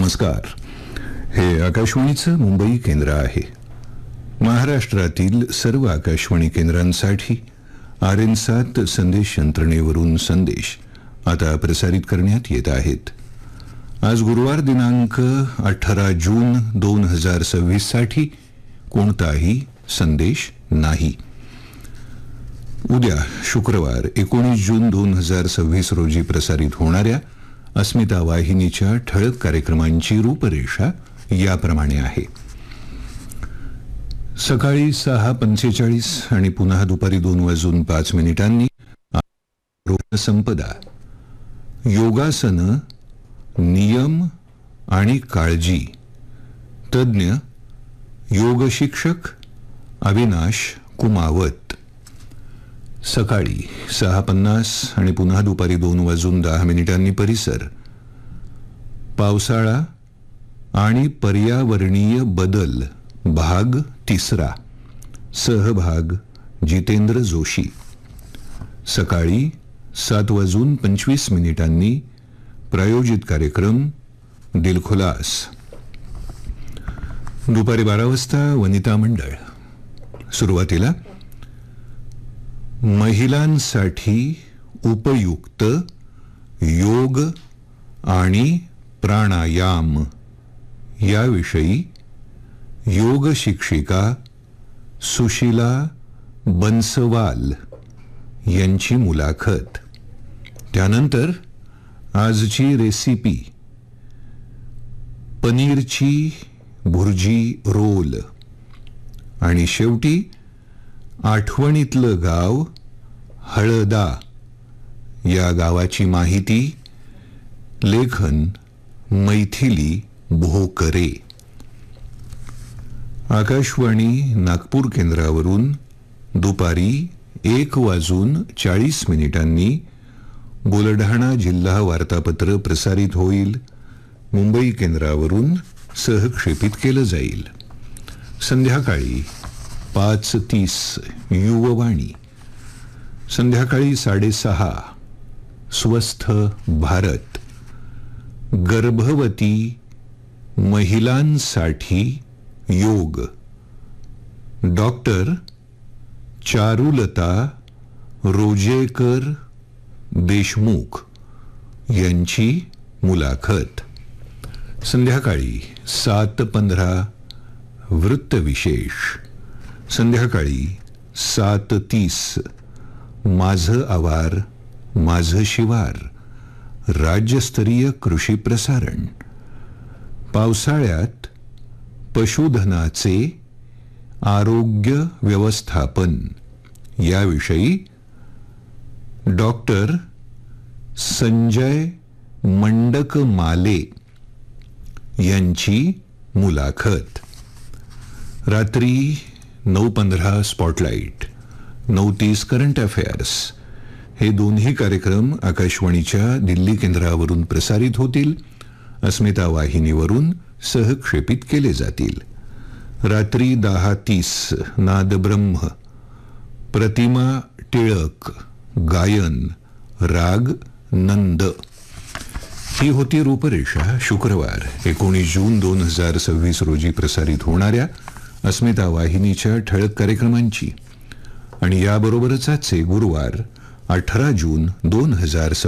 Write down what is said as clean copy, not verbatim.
नमस्कार. हे आकाशवाणीचं मुंबई केंद्र आहे. महाराष्ट्रातील सर्व आकाशवाणी केंद्रांसाठी RN7 संदेश यंत्रणेवरून संदेश आता प्रसारित करण्यात येत आहेत. आज गुरुवार दिनांक 18 जून 2026 साठी कोणताही संदेश नाही. उद्या शुक्रवार 19 जून 2026 रोजी प्रसारित होणाऱ्या अस्मिता वाहिनीच्या ठळक कार्यक्रमांची रूपरेषा याप्रमाणे आहे. सकाळी 6:45 आणि पुन्हा दुपारी 2:05 संपदा, योगासन, नियम आणि काळजी, तज्ञ योग शिक्षक अविनाश कुमावत. सकाळी 6:50 आणि पुन्हा दुपारी 2:10 परिसर, पावसाळा आणि पर्यावरणीय बदल भाग 3, सहभाग जितेंद्र जोशी. सकाळी 7:25 प्रायोजित कार्यक्रम दिलखुलास. दुपारी 12 वाजता वनिता मंडळ. सुरुवातीला महिलांसाठी उपयुक्त योग आणि प्राणायाम याविषयी योग शिक्षिका सुशीला बन्सवाल यांची मुलाखत. त्यानंतर आजची रेसिपी पनीरची भुर्जी रोल. आणि शेवटी आठवणीतलं गाव हळदा या गावाची माहिती. लेखन मैथिली भोकरे. आकाशवाणी नागपूर केंद्रावरून दुपारी 1:40 बुलढाणा जिल्हा वार्तापत्र प्रसारित होईल. मुंबई केंद्रावरून सहक्षेपित केलं जाईल. संध्याकाळी 5:30 युववाणी. संध्याकाळी 6:30 स्वस्थ भारत, गर्भवती महिलांसाठी योग. डॉक्टर चारुलता रोजेकर देशमुख यांची मुलाखत. संध्याकाळी 7:15 वृत्तविशेष. संध्याकाळी 7:30 माझं आवार माझं शिवार, राज्यस्तरीय कृषी प्रसारण. पावसाळ्यात पशुधनाचे आरोग्य व्यवस्थापन याविषयी डॉक्टर संजय मंडकमाले यांची मुलाखत. रात्री 9:15 स्पॉटलाइट, 9:30 करंट अफेअर्स हे दोन्ही कार्यक्रम आकाशवाणीच्या दिल्ली केंद्रावरून प्रसारित होतील. अस्मिता वाहिनीवरून सहक्षेपित केले जातील. रात्री 10:30 नादब्रह्म, प्रतिमा टिळक गायन, राग नंद. ही होती रूपरेषा शुक्रवार 19 जून 2026 रोजी प्रसारित होणाऱ्या अस्मिता वाहिनीच्या ठळक कार्यक्रमांची. आणि याबरोबरच आजचे गुरुवार 18 जून 2026